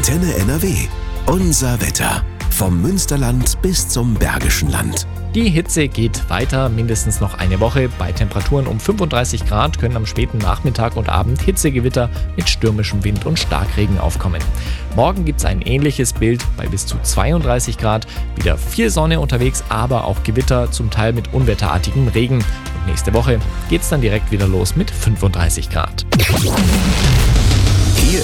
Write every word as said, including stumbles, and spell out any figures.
Antenne N R W. Unser Wetter. Vom Münsterland bis zum Bergischen Land. Die Hitze geht weiter, mindestens noch eine Woche. Bei Temperaturen um fünfunddreißig Grad können am späten Nachmittag und Abend Hitzegewitter mit stürmischem Wind und Starkregen aufkommen. Morgen gibt es ein ähnliches Bild bei bis zu zweiunddreißig Grad. Wieder viel Sonne unterwegs, aber auch Gewitter, zum Teil mit unwetterartigem Regen. Und nächste Woche geht es dann direkt wieder los mit fünfunddreißig Grad.